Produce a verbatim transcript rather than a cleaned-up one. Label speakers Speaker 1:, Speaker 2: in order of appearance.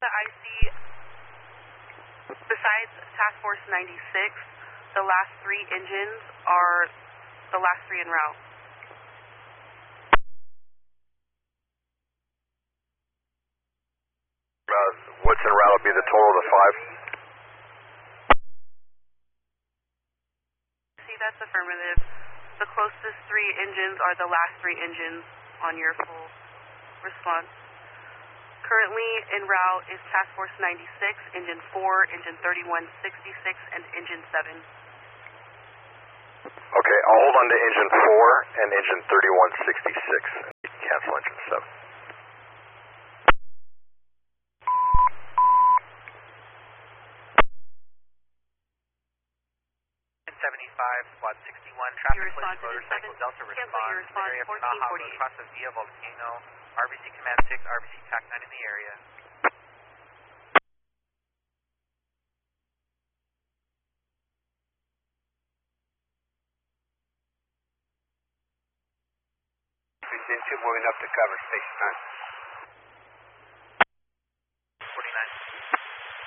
Speaker 1: I see, besides Task Force ninety-six, the last three engines are the last three en route.
Speaker 2: Uh, what's en route will be the total of the five?
Speaker 1: See, that's affirmative. The closest three engines are the last three engines on your full response. Currently en route is Task Force ninety-six, Engine four, Engine thirty-one sixty-six, and Engine seven.
Speaker 2: Okay, I'll hold on to Engine four and Engine thirty-one sixty-six. You can cancel Engine seven.
Speaker 3: seventy-five, Squad sixty-one, traffic police,
Speaker 1: response,
Speaker 3: motorcycle,
Speaker 1: seven.
Speaker 3: Delta
Speaker 1: Cancel
Speaker 3: response,
Speaker 1: your response,
Speaker 3: area of
Speaker 1: fourteen
Speaker 3: Naha,
Speaker 1: forty-eight.
Speaker 3: across the Via Volcano, R B C Command six, R B C T A C nine in the area.
Speaker 4: Engine two moving up to cover, station nine.